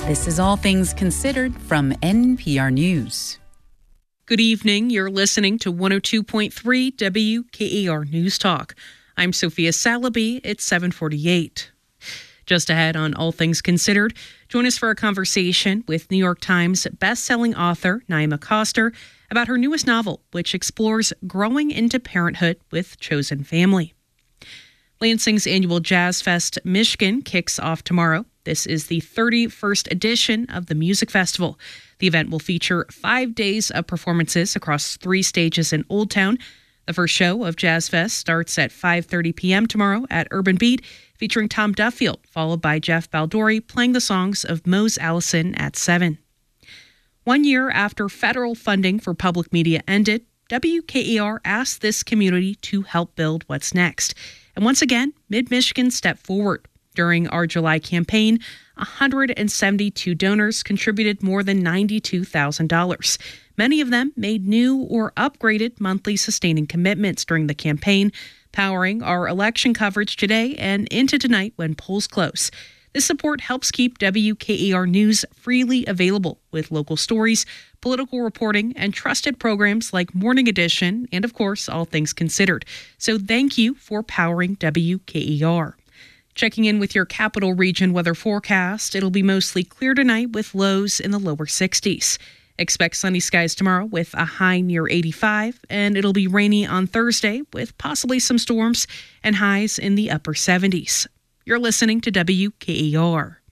This is All Things Considered from NPR News. Good evening. You're listening to 102.3 WKAR News Talk. I'm Sophia Salaby. It's 7:48. Just ahead on All Things Considered, join us for a conversation with New York Times bestselling author Naima Coster about her newest novel, which explores growing into parenthood with chosen family. Lansing's annual Jazz Fest Michigan kicks off tomorrow. This is the 31st edition of the music festival. The event will feature 5 days of performances across 3 stages in Old Town. The first show of Jazz Fest starts at 5:30 p.m. tomorrow at Urban Beat, featuring Tom Duffield, followed by Jeff Baldori playing the songs of Mose Allison at 7. 1 year after federal funding for public media ended, WKAR asked this community to help build what's next. And once again, Mid-Michigan stepped forward. During our July campaign, 172 donors contributed more than $92,000. Many of them made new or upgraded monthly sustaining commitments during the campaign, powering our election coverage today and into tonight when polls close. This support helps keep WKAR News freely available with local stories, political reporting, and trusted programs like Morning Edition and, of course, All Things Considered. So thank you for powering WKAR. Checking in with your capital region weather forecast, it'll be mostly clear tonight with lows in the lower 60s. Expect sunny skies tomorrow with a high near 85, and it'll be rainy on Thursday with possibly some storms and highs in the upper 70s. You're listening to WKAR.